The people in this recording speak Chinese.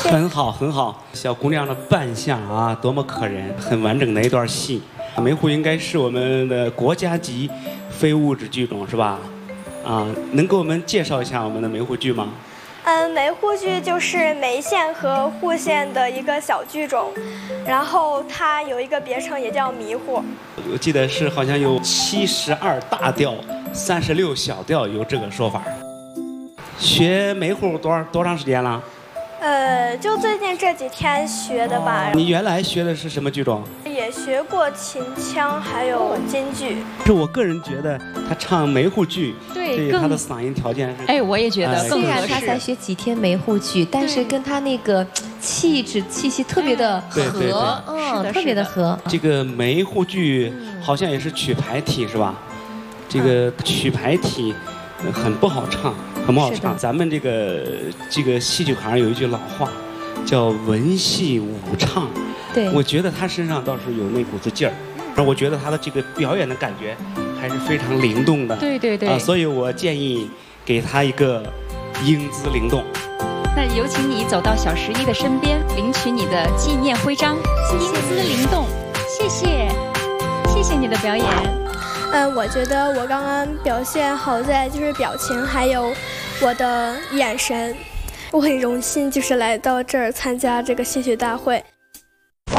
很好，很好，小姑娘的扮相啊，多么可人，很完整的一段戏。梅户应该是我们的国家级非物质剧种，是吧？啊，能给我们介绍一下我们的梅户剧吗？ 梅户剧就是梅县和户县的一个小剧种，然后它有一个别称也叫迷糊。 我记得是好像有72大调，36小调，有这个说法。学梅户多长时间了？ 就最近这几天学的吧。 你原来学的是什么剧种？ 也学过秦腔，还有京剧。 是我个人觉得他唱梅户剧， 对他的嗓音条件是。 哎，我也觉得更虽然合适。 他才学几天梅户剧，但是跟他那个气质气息特别的合，特别的合。 这个梅户剧好像也是曲牌体是吧？这个曲牌体很不好唱，很不好唱。咱们这个戏剧行有一句老话，叫文戏武唱。 对， 我觉得他身上倒是有那股子劲儿，而我觉得他的这个表演的感觉还是非常灵动的。 对对对。 啊，所以我建议给他一个英姿灵动。 那有请你走到小11的身边，领取你的纪念徽章，英姿灵动。谢谢，谢谢你的表演。 我觉得我刚刚表现好在就是表情，还有我的眼神。我很荣幸就是来到这儿参加这个戏曲大会。